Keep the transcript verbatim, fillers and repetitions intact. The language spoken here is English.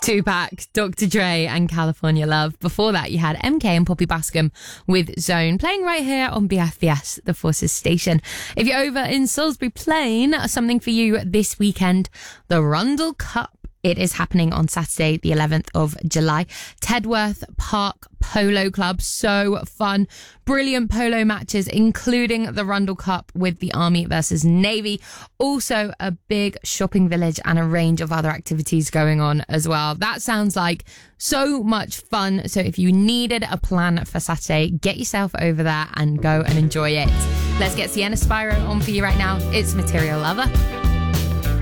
Tupac, Doctor Dre and California Love. Before that, you had M K and Poppy Bascom with Zone, playing right here on B F B S, the Forces station. If you're over in Salisbury Plain, something for you this weekend, the Rundle Cup. It is happening on Saturday, the eleventh of July. Tedworth Park Polo Club. So fun. Brilliant polo matches, including the Rundle Cup with the Army versus Navy. Also a big shopping village and a range of other activities going on as well. That sounds like so much fun. So if you needed a plan for Saturday, get yourself over there and go and enjoy it. Let's get Sienna Spyro on for you right now. It's Material Lover.